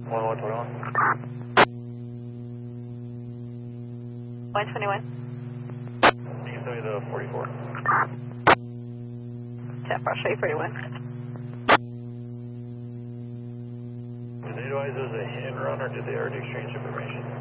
1121. 121. You can tell me the 44. Tap Brasher 41. Did they advise there was a hit and run, or did they already exchange information?